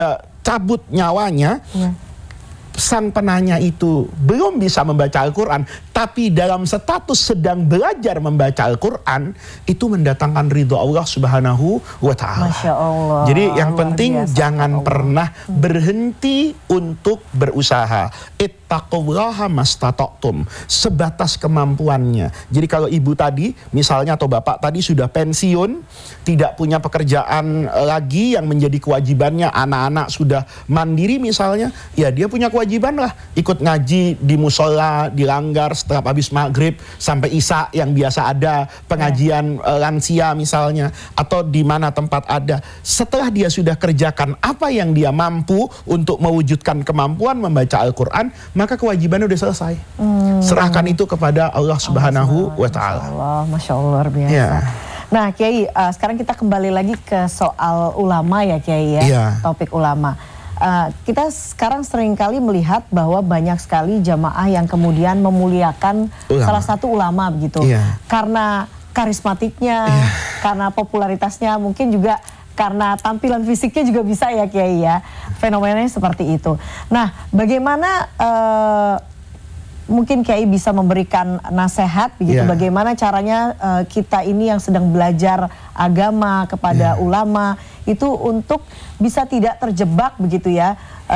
cabut nyawanya, sang penanya itu belum bisa membaca Al-Quran, tapi dalam status sedang belajar membaca Al-Quran, itu mendatangkan ridho Allah Subhanahu wa Ta'ala. Masya Allah. Jadi yang penting biasa, jangan pernah berhenti untuk berusaha. Ittaqullaha mastata'tum, sebatas kemampuannya. Jadi kalau ibu tadi misalnya atau bapak tadi sudah pensiun, tidak punya pekerjaan lagi yang menjadi kewajibannya, anak-anak sudah mandiri misalnya, ya dia punya kewajiban lah, ikut ngaji di musola, di langgar setelah habis maghrib sampai isya yang biasa ada, pengajian lansia misalnya, atau di mana tempat ada. Setelah dia sudah kerjakan apa yang dia mampu untuk mewujudkan kemampuan membaca Al-Quran, maka kewajibannya udah selesai. Serahkan itu kepada Allah Subhanahu wa Ta'ala. Masya Allah, luar biasa. Ya. Nah Kiai, sekarang kita kembali lagi ke soal ulama ya Kiai ya, topik ulama. Kita sekarang seringkali melihat bahwa banyak sekali jamaah yang kemudian memuliakan salah satu ulama begitu. Karena karismatiknya, karena popularitasnya, mungkin juga karena tampilan fisiknya juga bisa ya Kiai ya. Fenomenanya seperti itu. Nah, bagaimana mungkin Kiai bisa memberikan nasihat begitu, bagaimana caranya kita ini yang sedang belajar agama kepada ulama itu untuk bisa tidak terjebak begitu ya,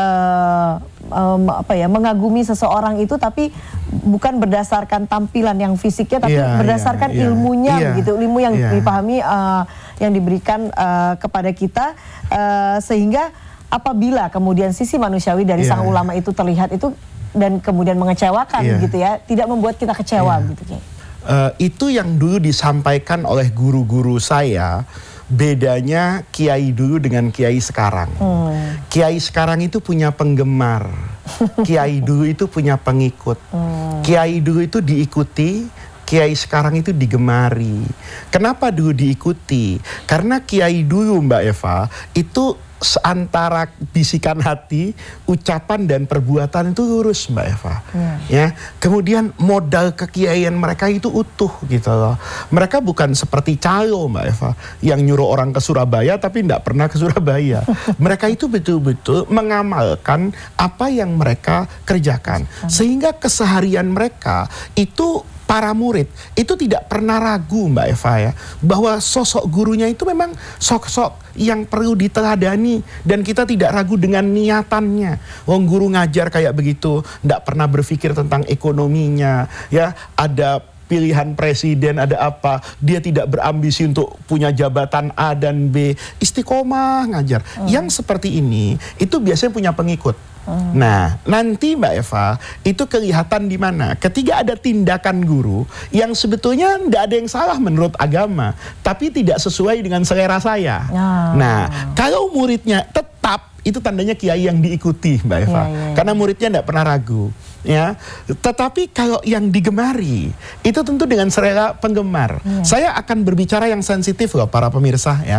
mengagumi seseorang itu tapi bukan berdasarkan tampilan yang fisiknya, tapi berdasarkan ilmunya begitu, ilmu yang dipahami, yang diberikan kepada kita, sehingga apabila kemudian sisi manusiawi dari sang ulama itu terlihat itu dan kemudian mengecewakan gitu ya, tidak membuat kita kecewa gitu Kiai. Itu yang dulu disampaikan oleh guru-guru saya. Bedanya kiai dulu dengan kiai sekarang. Kiai sekarang itu punya penggemar, kiai dulu itu punya pengikut. Kiai dulu itu diikuti, kiai sekarang itu digemari. Kenapa dulu diikuti? Karena kiai dulu Mbak Eva itu antara bisikan hati, ucapan dan perbuatan itu lurus Mbak Eva. Ya, kemudian modal kekiaian mereka itu utuh gitu loh. Mereka bukan seperti calo Mbak Eva yang nyuruh orang ke Surabaya tapi tidak pernah ke Surabaya. Mereka itu betul-betul mengamalkan apa yang mereka kerjakan, sehingga keseharian mereka itu para murid itu tidak pernah ragu Mbak Eva ya, bahwa sosok gurunya itu memang sosok yang perlu diteladani, dan kita tidak ragu dengan niatannya. Wong guru ngajar kayak begitu, tidak pernah berpikir tentang ekonominya ya, ada pilihan presiden, ada apa, dia tidak berambisi untuk punya jabatan A dan B, istiqomah ngajar. Yang seperti ini itu biasanya punya pengikut. Nah, nanti Mbak Eva itu kelihatan di mana? Ketika ada tindakan guru yang sebetulnya tidak ada yang salah menurut agama, tapi tidak sesuai dengan selera saya. Nah, kalau muridnya tetap, itu tandanya kiai yang diikuti Mbak Eva. Karena muridnya tidak pernah ragu. Ya, tetapi kalau yang digemari itu tentu dengan selera penggemar. Saya akan berbicara yang sensitif loh para pemirsa ya.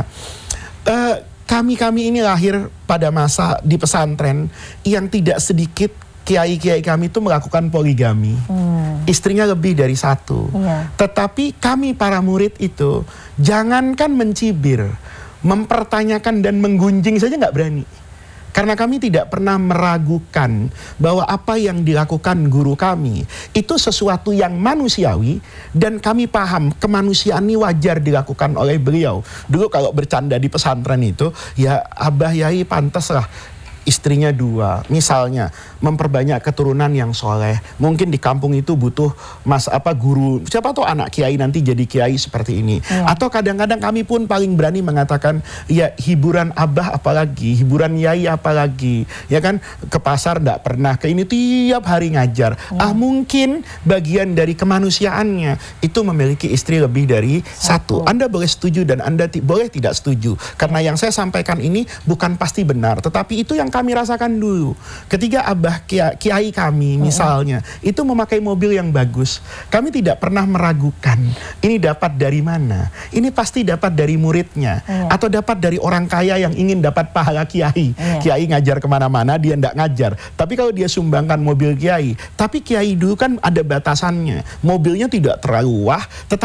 Kami ini lahir pada masa di pesantren yang tidak sedikit kiai-kiai kami itu melakukan poligami. Istrinya lebih dari satu. Tetapi kami para murid itu jangankan mencibir, mempertanyakan dan menggunjing saja nggak berani. Karena kami tidak pernah meragukan bahwa apa yang dilakukan guru kami itu sesuatu yang manusiawi, dan kami paham kemanusiaan ini wajar dilakukan oleh beliau. Dulu kalau bercanda di pesantren itu, ya Abah Yai pantas lah istrinya 2, misalnya memperbanyak keturunan yang soleh. Mungkin di kampung itu butuh guru, siapa tahu anak kiai nanti jadi kiai seperti ini. Atau kadang-kadang kami pun paling berani mengatakan, ya hiburan Abah apalagi, hiburan Yai apalagi, ya kan, ke pasar ndak pernah, ke ini tiap hari ngajar. Mungkin bagian dari kemanusiaannya itu memiliki istri lebih dari satu. Anda boleh setuju dan Anda boleh tidak setuju, karena yang saya sampaikan ini bukan pasti benar, tetapi itu yang kami rasakan dulu. Ketika Abah Kiai kami misalnya itu memakai mobil yang bagus, kami tidak pernah meragukan ini dapat dari mana. Ini pasti dapat dari muridnya, atau dapat dari orang kaya yang ingin dapat pahala kiai. Kiai ngajar kemana-mana, dia tidak ngajar. Tapi kalau dia sumbangkan mobil kiai, tapi kiai dulu kan ada batasannya. Mobilnya tidak terlalu wah, tetapi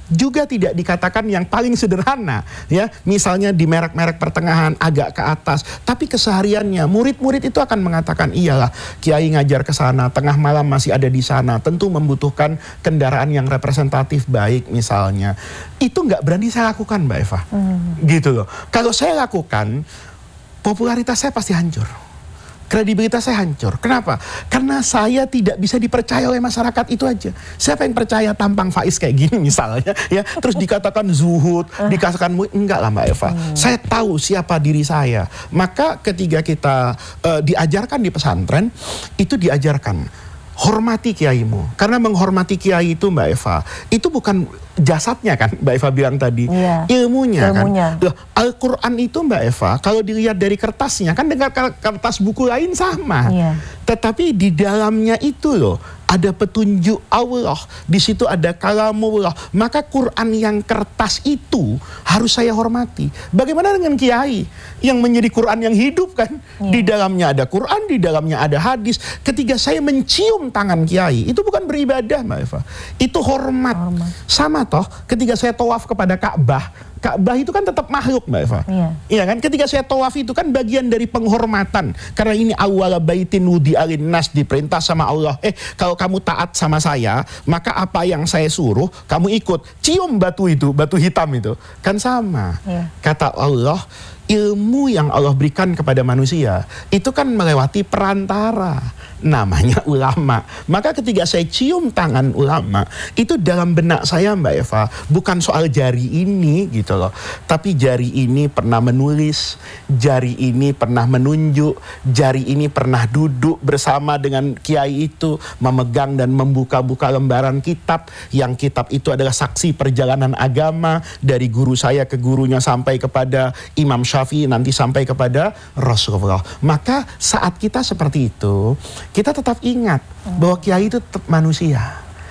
juga tidak dikatakan yang paling sederhana, ya. Misalnya di merek-merek pertengahan agak ke atas, tapi kesehariannya murid-murid itu akan mengatakan, iyalah kiai ngajar ke sana, tengah malam masih ada di sana, tentu membutuhkan kendaraan yang representatif baik misalnya. Itu nggak berani saya lakukan, Mbak Eva. Gitu loh. Kalau saya lakukan, popularitas saya pasti hancur. Kredibilitas saya hancur. Kenapa? Karena saya tidak bisa dipercaya oleh masyarakat, itu aja. Siapa yang percaya tampang Faiz kayak gini misalnya, ya, terus dikatakan zuhud, dikatakan enggak lah Mbak Eva. Saya tahu siapa diri saya. Maka ketika kita diajarkan di pesantren, itu diajarkan hormati kiaimu. Karena menghormati kiai itu Mbak Eva, itu bukan jasadnya kan, Mbak Eva bilang tadi, ilmunya kan. Al-Quran itu Mbak Eva, kalau dilihat dari kertasnya kan dengan kertas buku lain sama, tetapi di dalamnya itu loh ada petunjuk Allah, di situ ada kalamullah. Maka Quran yang kertas itu harus saya hormati. Bagaimana dengan kiai yang menjadi Quran yang hidup kan? Di dalamnya ada Quran, di dalamnya ada hadis. Ketika saya mencium tangan kiai, itu bukan beribadah Mbak Eva, itu hormat. Sama toh ketika saya tawaf kepada Ka'bah, Ka'bah itu kan tetap makhluk Mbak Eva. Iya kan? Ketika saya tawaf itu kan bagian dari penghormatan. Karena ini awwala baitin wudi'a linnas, diperintah sama Allah. Kalau kamu taat sama saya, maka apa yang saya suruh kamu ikut. Cium batu itu, batu hitam itu. Kan sama. Kata Allah, ilmu yang Allah berikan kepada manusia itu kan melewati perantara, namanya ulama. Maka ketika saya cium tangan ulama, itu dalam benak saya Mbak Eva, bukan soal jari ini gitu loh, tapi jari ini pernah menulis, jari ini pernah menunjuk, jari ini pernah duduk bersama dengan kiai itu, memegang dan membuka-buka lembaran kitab, yang kitab itu adalah saksi perjalanan agama dari guru saya ke gurunya sampai kepada Imam Syafi'i, nanti sampai kepada Rasulullah. Maka saat kita seperti itu, kita tetap ingat bahwa kiai itu tetap manusia.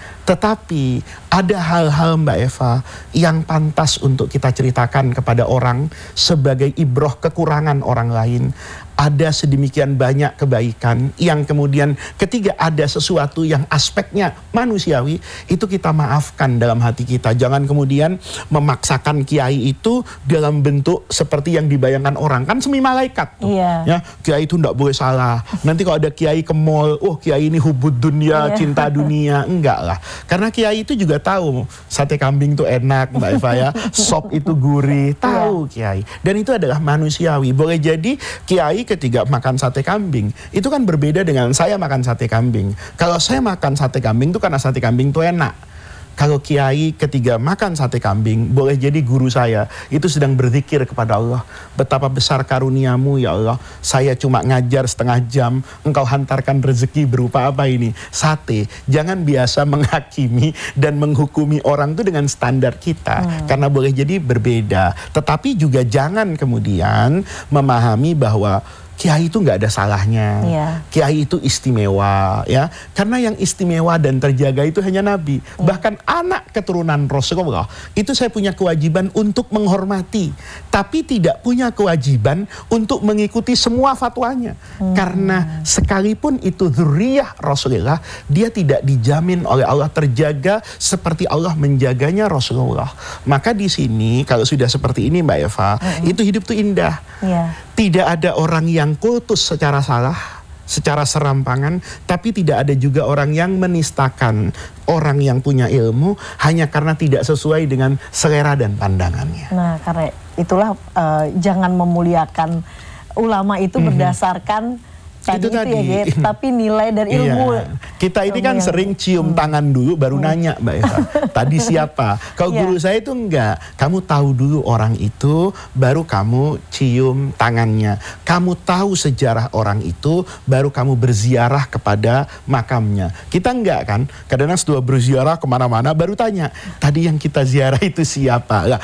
Tetapi ada hal-hal Mbak Eva yang pantas untuk kita ceritakan kepada orang sebagai ibroh kekurangan orang lain. Ada sedemikian banyak kebaikan yang kemudian ketika ada sesuatu yang aspeknya manusiawi, itu kita maafkan dalam hati kita. Jangan kemudian memaksakan kiai itu dalam bentuk seperti yang dibayangkan orang. Kan semi malaikat tuh. Ya, kiai itu tidak boleh salah. Nanti kalau ada kiai ke mall, oh kiai ini hubud dunia, cinta dunia. Enggak lah. Karena kiai itu juga tahu sate kambing itu enak Mbak Eva ya. Sop itu gurih. Tahu kiai. Dan itu adalah manusiawi. Boleh jadi kiai ketika makan sate kambing itu kan berbeda dengan saya makan sate kambing. Kalau saya makan sate kambing itu karena sate kambing itu enak. Kalau kiai ketika makan sate kambing, boleh jadi guru saya itu sedang berzikir kepada Allah. Betapa besar karuniamu ya Allah. Saya cuma ngajar setengah jam, engkau hantarkan rezeki berupa apa ini? Sate. Jangan biasa menghakimi dan menghukumi orang itu dengan standar kita. Karena boleh jadi berbeda. Tetapi juga jangan kemudian memahami bahwa kiai itu nggak ada salahnya, kiai itu istimewa, ya. Karena yang istimewa dan terjaga itu hanya Nabi. Bahkan anak keturunan Rasulullah itu saya punya kewajiban untuk menghormati, tapi tidak punya kewajiban untuk mengikuti semua fatwanya. Karena sekalipun itu dzurriyyah Rasulullah, dia tidak dijamin oleh Allah terjaga seperti Allah menjaganya Rasulullah. Maka di sini kalau sudah seperti ini Mbak Eva, itu hidup tuh indah. Tidak ada orang yang kultus secara salah, secara serampangan, tapi tidak ada juga orang yang menistakan orang yang punya ilmu hanya karena tidak sesuai dengan selera dan pandangannya. Nah, karena itulah jangan memuliakan ulama itu berdasarkan itu tadi. Ya, tapi nilai dan ilmu. Kita ini kan sering cium tangan dulu baru nanya Mbak Eva, tadi siapa? Kalau guru saya itu enggak, kamu tahu dulu orang itu baru kamu cium tangannya. Kamu tahu sejarah orang itu baru kamu berziarah kepada makamnya. Kita enggak kan, kadang-kadang setelah berziarah kemana-mana baru tanya, tadi yang kita ziarah itu siapa? Nah,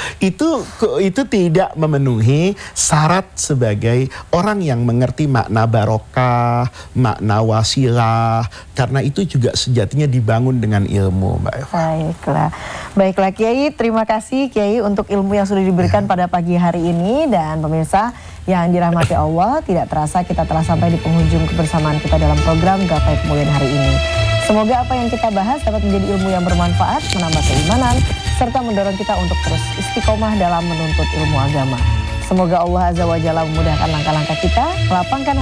itu tidak memenuhi syarat sebagai orang yang mengerti makna barokah, makna wasilah, karena itu juga sejatinya dibangun dengan ilmu Mbak Eva. Baiklah Kiai, terima kasih Kiai untuk ilmu yang sudah diberikan pada pagi hari ini. Dan pemirsa yang dirahmati Allah, tidak terasa kita telah sampai di penghujung kebersamaan kita dalam program Gapai Kemuliaan hari ini. Semoga apa yang kita bahas dapat menjadi ilmu yang bermanfaat, menambah keimanan, serta mendorong kita untuk terus istiqomah dalam menuntut ilmu agama. Semoga Allah Azza wa Jalla memudahkan langkah-langkah kita, melapangkan